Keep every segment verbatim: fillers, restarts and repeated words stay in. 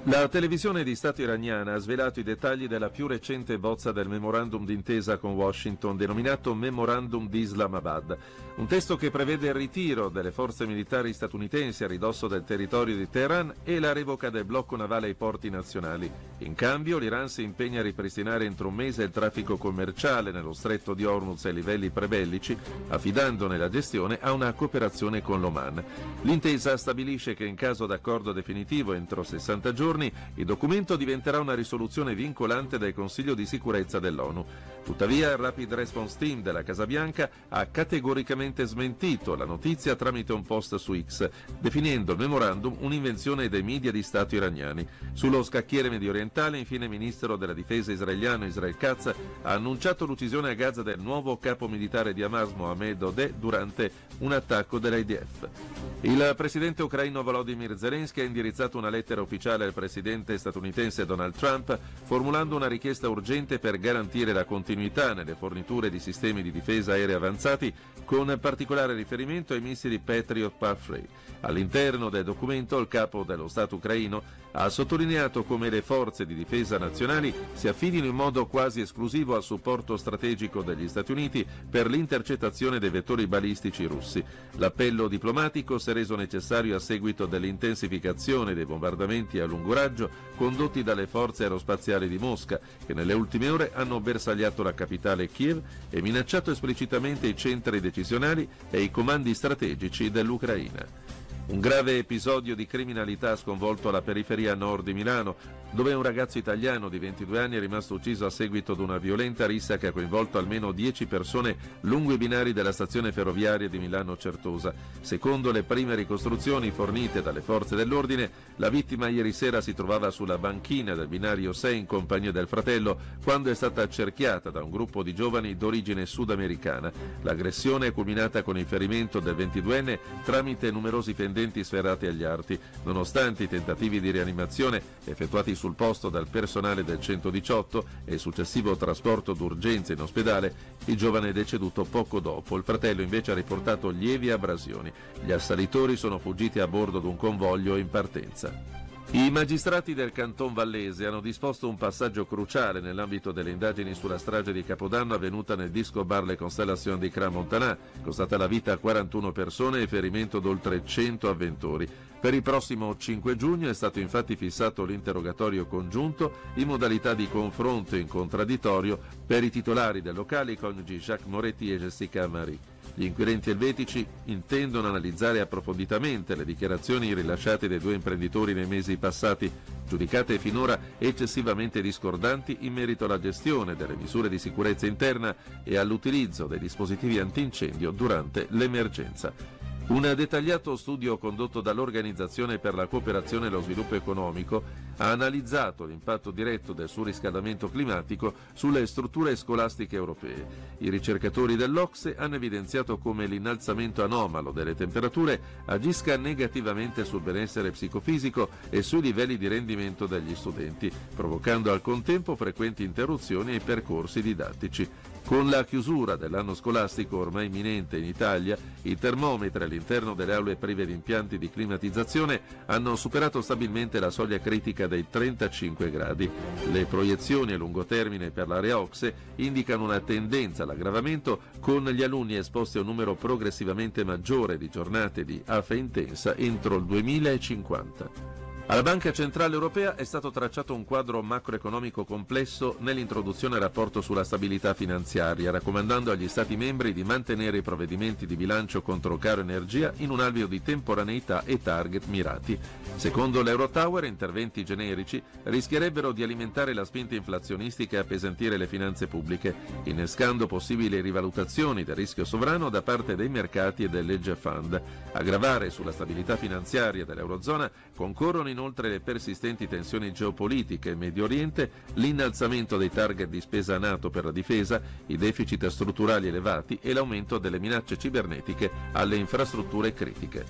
La televisione di Stato iraniana ha svelato i dettagli della più recente bozza del memorandum d'intesa con Washington, denominato Memorandum di Islamabad, un testo che prevede il ritiro delle forze militari statunitensi a ridosso del territorio di Teheran e la revoca del blocco navale ai porti nazionali. In cambio, l'Iran si impegna a ripristinare entro un mese il traffico commerciale nello stretto di Hormuz ai livelli prebellici, affidandone la gestione a una cooperazione con l'Oman. L'intesa stabilisce che in caso d'accordo definitivo entro sessanta giorni il documento diventerà una risoluzione vincolante del Consiglio di sicurezza dell'ONU. Tuttavia, il Rapid Response Team della Casa Bianca ha categoricamente smentito la notizia tramite un post su X, definendo il memorandum un'invenzione dei media di Stato iraniani. Sullo scacchiere mediorientale, infine, il ministro della difesa israeliano Israel Katz ha annunciato l'uccisione a Gaza del nuovo capo militare di Hamas Mohammed Odeh durante un attacco dell'I D F. Il presidente ucraino Volodymyr Zelensky ha indirizzato una lettera ufficiale al presidente statunitense Donald Trump, formulando una richiesta urgente per garantire la continuità nelle forniture di sistemi di difesa aerea avanzati, con particolare riferimento ai missili Patriot Pathray. All'interno del documento, il capo dello Stato ucraino ha sottolineato come le forze di difesa nazionali si affidino in modo quasi esclusivo al supporto strategico degli Stati Uniti per l'intercettazione dei vettori balistici russi. L'appello diplomatico si è reso necessario a seguito dell'intensificazione dei bombardamenti a lungo raggio condotti dalle forze aerospaziali di Mosca, che nelle ultime ore hanno bersagliato la capitale Kiev e minacciato esplicitamente i centri decisionali e i comandi strategici dell'Ucraina. Un grave episodio di criminalità ha sconvolto la periferia nord di Milano, dove un ragazzo italiano di ventidue anni è rimasto ucciso a seguito di una violenta rissa che ha coinvolto almeno dieci persone lungo i binari della stazione ferroviaria di Milano Certosa. Secondo le prime ricostruzioni fornite dalle forze dell'ordine, la vittima ieri sera si trovava sulla banchina del binario sei in compagnia del fratello quando è stata accerchiata da un gruppo di giovani d'origine sudamericana. L'aggressione è culminata con il ferimento del ventiduenne tramite numerosi fendenti sferrati agli arti. Nonostante i tentativi di rianimazione effettuati sul posto dal personale del centodiciotto e il successivo trasporto d'urgenza in ospedale, il giovane è deceduto poco dopo. Il fratello invece ha riportato lievi abrasioni. Gli assalitori sono fuggiti a bordo di un convoglio in partenza. I magistrati del Canton Vallese hanno disposto un passaggio cruciale nell'ambito delle indagini sulla strage di Capodanno avvenuta nel disco bar Le Constellation di Crans-Montana, costata la vita a quarantuno persone e ferimento di oltre cento avventori. Per il prossimo cinque giugno è stato infatti fissato l'interrogatorio congiunto in modalità di confronto in contraddittorio per i titolari del locale, i coniugi Jacques Moretti e Jessica Marie. Gli inquirenti elvetici intendono analizzare approfonditamente le dichiarazioni rilasciate dai due imprenditori nei mesi passati, giudicate finora eccessivamente discordanti in merito alla gestione delle misure di sicurezza interna e all'utilizzo dei dispositivi antincendio durante l'emergenza. Un dettagliato studio condotto dall'Organizzazione per la cooperazione e lo sviluppo economico ha analizzato l'impatto diretto del surriscaldamento climatico sulle strutture scolastiche europee. I ricercatori dell'Ocse hanno evidenziato come l'innalzamento anomalo delle temperature agisca negativamente sul benessere psicofisico e sui livelli di rendimento degli studenti, provocando al contempo frequenti interruzioni ai percorsi didattici. Con la chiusura dell'anno scolastico ormai imminente in Italia, i termometri all'interno delle aule prive di impianti di climatizzazione hanno superato stabilmente la soglia critica dei trentacinque gradi. Le proiezioni a lungo termine per l'area Ocse indicano una tendenza all'aggravamento, con gli alunni esposti a un numero progressivamente maggiore di giornate di afa intensa entro il duemilacinquanta. Alla Banca Centrale Europea è stato tracciato un quadro macroeconomico complesso nell'introduzione al rapporto sulla stabilità finanziaria, raccomandando agli Stati membri di mantenere i provvedimenti di bilancio contro caro energia in un alveo di temporaneità e target mirati. Secondo l'Eurotower, interventi generici rischierebbero di alimentare la spinta inflazionistica e appesantire le finanze pubbliche, innescando possibili rivalutazioni del rischio sovrano da parte dei mercati e dell'hedge fund. A gravare sulla stabilità finanziaria dell'Eurozona concorrono inoltre le persistenti tensioni geopolitiche in Medio Oriente, l'innalzamento dei target di spesa NATO per la difesa, i deficit strutturali elevati e l'aumento delle minacce cibernetiche alle infrastrutture critiche.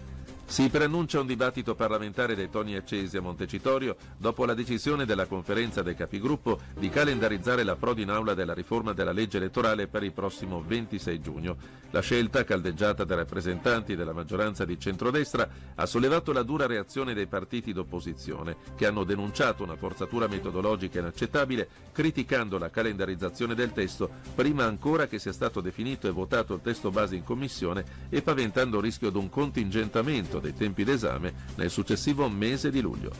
Si preannuncia un dibattito parlamentare dai toni accesi a Montecitorio dopo la decisione della conferenza dei capigruppo di calendarizzare l'approdo in aula della riforma della legge elettorale per il prossimo ventisei giugno. La scelta, caldeggiata dai rappresentanti della maggioranza di centrodestra, ha sollevato la dura reazione dei partiti d'opposizione, che hanno denunciato una forzatura metodologica inaccettabile, criticando la calendarizzazione del testo prima ancora che sia stato definito e votato il testo base in commissione e paventando il rischio di un contingentamento dei tempi d'esame nel successivo mese di luglio.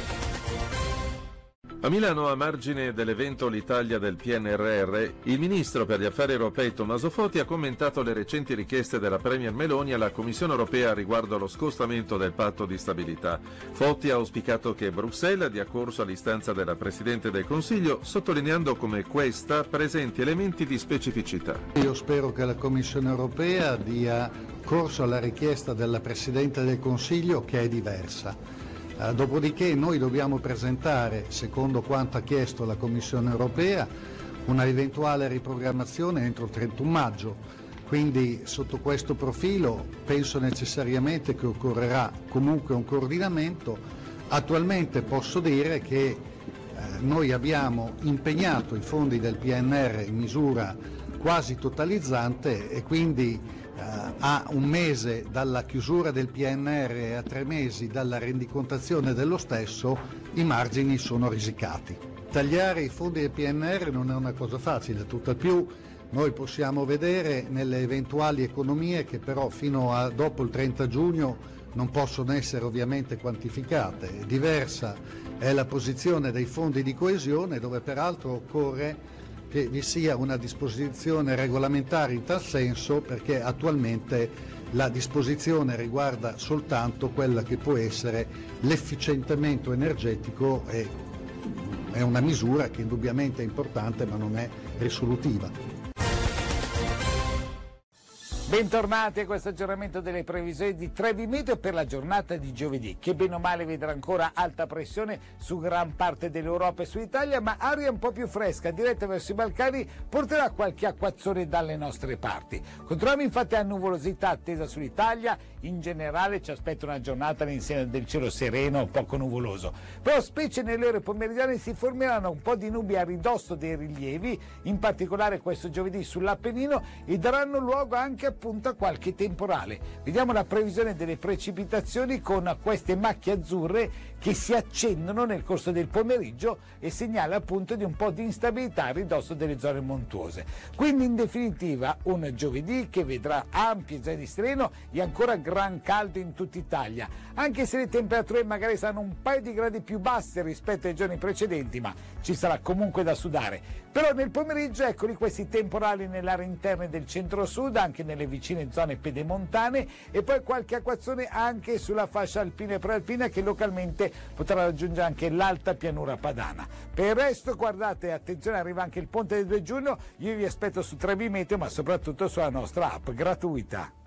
A Milano, a margine dell'evento L'Italia del P N R R, il ministro per gli affari europei Tommaso Foti ha commentato le recenti richieste della Premier Meloni alla Commissione europea riguardo allo scostamento del patto di stabilità. Foti ha auspicato che Bruxelles dia corso all'istanza della Presidente del Consiglio, sottolineando come questa presenti elementi di specificità. Io spero che la Commissione europea dia corso alla richiesta della Presidente del Consiglio, che è diversa. Uh, dopodiché noi dobbiamo presentare, secondo quanto ha chiesto la Commissione europea, una eventuale riprogrammazione entro il trentuno maggio. Quindi sotto questo profilo penso necessariamente che occorrerà comunque un coordinamento. Attualmente posso dire che eh, noi abbiamo impegnato i fondi del P N R in misura quasi totalizzante e quindi a un mese dalla chiusura del P N R e a tre mesi dalla rendicontazione dello stesso i margini sono risicati. Tagliare i fondi del P N R non è una cosa facile, tutt'al più noi possiamo vedere nelle eventuali economie che però fino a dopo il trenta giugno non possono essere ovviamente quantificate. Diversa è la posizione dei fondi di coesione, dove peraltro occorre che vi sia una disposizione regolamentare in tal senso, perché attualmente la disposizione riguarda soltanto quella che può essere l'efficientamento energetico e è una misura che indubbiamente è importante ma non è risolutiva. Bentornati a questo aggiornamento delle previsioni di Trevi Meteo per la giornata di giovedì, che bene o male vedrà ancora alta pressione su gran parte dell'Europa e sull'Italia, ma aria un po' più fresca diretta verso i Balcani porterà qualche acquazzone dalle nostre parti. Controlliamo infatti la nuvolosità attesa sull'Italia, in generale ci aspetta una giornata all'insegna del cielo sereno, poco nuvoloso, però specie nelle ore pomeridiane si formeranno un po' di nubi a ridosso dei rilievi, in particolare questo giovedì sull'Appennino, e daranno luogo anche a appunto a qualche temporale. Vediamo la previsione delle precipitazioni con queste macchie azzurre che si accendono nel corso del pomeriggio e segnala appunto di un po' di instabilità a ridosso delle zone montuose. Quindi in definitiva un giovedì che vedrà ampie zone di sereno e ancora gran caldo in tutta Italia, anche se le temperature magari saranno un paio di gradi più basse rispetto ai giorni precedenti, ma ci sarà comunque da sudare. Però nel pomeriggio eccoli questi temporali nell'area interna del centro-sud, anche nelle vicine zone pedemontane, e poi qualche acquazzone anche sulla fascia alpina e prealpina che localmente potrà raggiungere anche l'alta pianura padana. Per il resto guardate, attenzione, arriva anche il ponte del due giugno, io vi aspetto su Trevi Meteo ma soprattutto sulla nostra app gratuita.